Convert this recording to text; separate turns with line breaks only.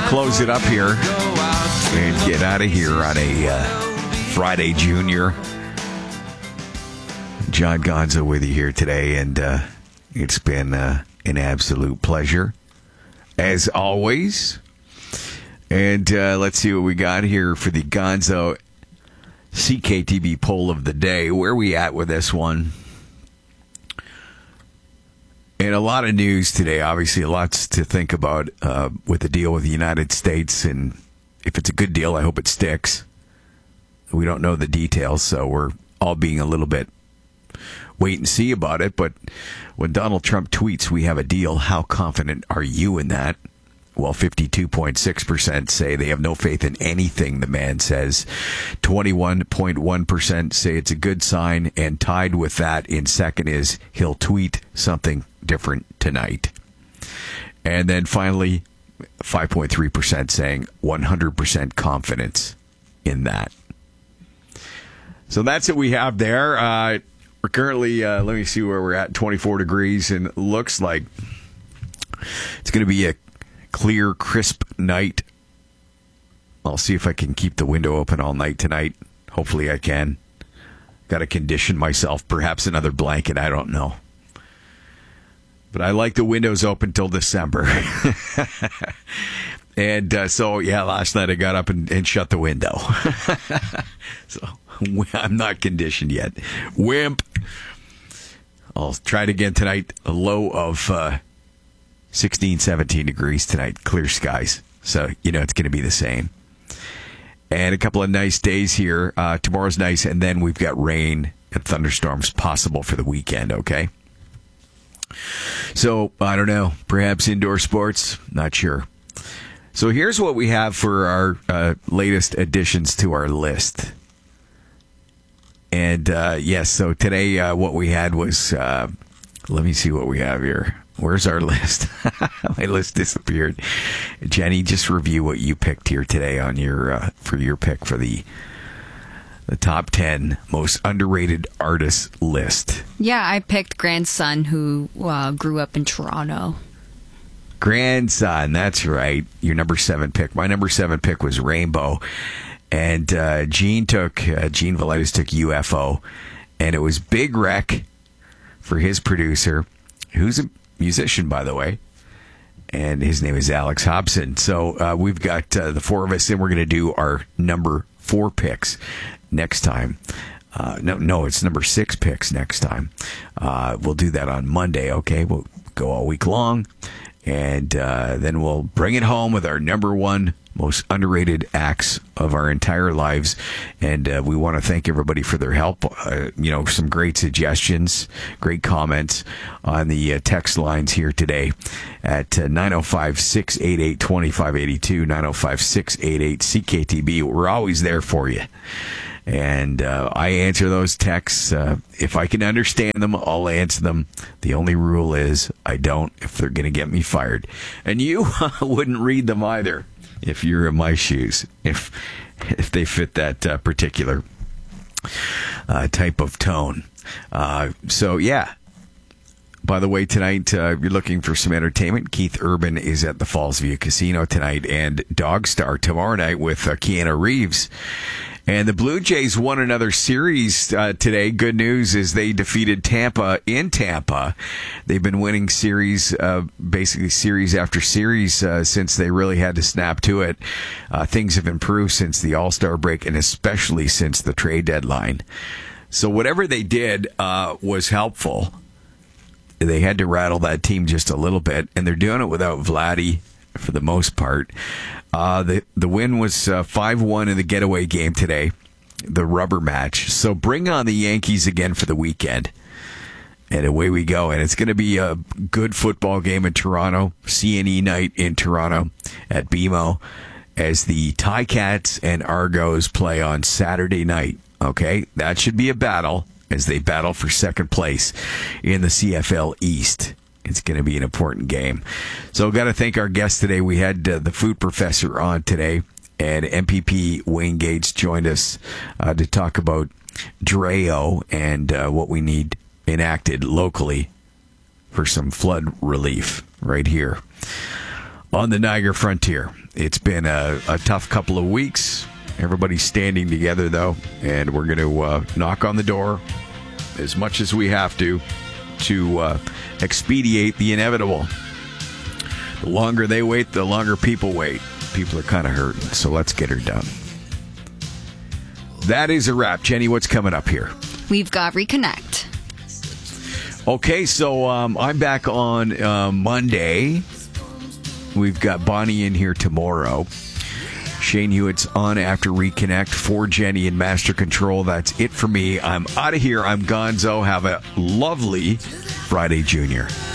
to close it up here and get out of here on a Friday Junior. John Gonzo with you here today, and it's been an absolute pleasure, as always. And let's see what we got here for the Gonzo CKTB poll of the day. Where are we at with this one? And a lot of news today, obviously, lots to think about with the deal with the United States. And if it's a good deal, I hope it sticks. We don't know the details, so we're all being a little bit wait and see about it. But when Donald Trump tweets, we have a deal, how confident are you in that? Well, 52.6% say they have no faith in anything the man says. 21.1% say it's a good sign. And tied with that in second is he'll tweet something different tonight. And then finally, 5.3% saying 100% confidence in that. So that's what we have there. We're currently, let me see where we're at, 24 degrees, and it looks like it's going to be a clear, crisp night. I'll see if I can keep the window open all night tonight. Hopefully I can. Got to condition myself. Perhaps another blanket. I don't know. But I like the windows open till December. And so, yeah, last night I got up and shut the window. So I'm not conditioned yet. Wimp. I'll try it again tonight. A low of 16, 17 degrees tonight. Clear skies. So, it's going to be the same. And a couple of nice days here. Tomorrow's nice. And then we've got rain and thunderstorms possible for the weekend, okay? So, I don't know. Perhaps indoor sports? Not sure. So here's what we have for our latest additions to our list. And, yes, so today what we had was, let me see what we have here. Where's our list? My list disappeared. Jenny, just review what you picked here today on your for your pick for the top 10 most underrated artists list.
Yeah, I picked Grandson, who grew up in Toronto.
Grandson, that's right. Your number 7 pick. My number 7 pick was Rainbow. And Gene Velitis took UFO. And it was Big Wreck for his producer, who's a musician, by the way. And his name is Alex Hobson. So we've got the four of us, and we're going to do our number 4 picks next time. No, it's number 6 picks next time. We'll do that on Monday, okay? We'll go all week long. And then we'll bring it home with our number 1 most underrated acts of our entire lives. And we want to thank everybody for their help. Some great suggestions, great comments on the text lines here today at 905-688-2582, 905-688-CKTB. We're always there for you. And I answer those texts. If I can understand them, I'll answer them. The only rule is I don't if they're going to get me fired. And you wouldn't read them either if you're in my shoes, if they fit that particular type of tone. So, yeah. By the way, tonight, you're looking for some entertainment. Keith Urban is at the Fallsview Casino tonight, and Dog Star tomorrow night with Keanu Reeves. And the Blue Jays won another series today. Good news is they defeated Tampa in Tampa. They've been winning series, basically series after series since they really had to snap to it. Things have improved since the All-Star break and especially since the trade deadline. So whatever they did was helpful. They had to rattle that team just a little bit, and they're doing it without Vladdy for the most part. The win was 5-1 in the getaway game today, the rubber match. So bring on the Yankees again for the weekend. And away we go. And it's going to be a good football game in Toronto, CNE night in Toronto at BMO, as the Ticats and Argos play on Saturday night. Okay, that should be a battle as they battle for second place in the CFL East. It's going to be an important game. So got to thank our guests today. We had the food professor on today, and MPP Wayne Gates joined us to talk about DREO and what we need enacted locally for some flood relief right here on the Niagara Frontier. It's been a tough couple of weeks. Everybody's standing together, though, and we're going to knock on the door as much as we have to expedite the inevitable. The longer they wait, the longer people wait. People are kind of hurting, so let's get her done. That is a wrap. Jenny, what's coming up here?
We've got Reconnect.
Okay, so I'm back on Monday. We've got Bonnie in here tomorrow. Shane Hewitt's on after Reconnect. For Jenny in Master Control. That's it for me. I'm out of here. I'm Gonzo. Have a lovely Friday, Junior.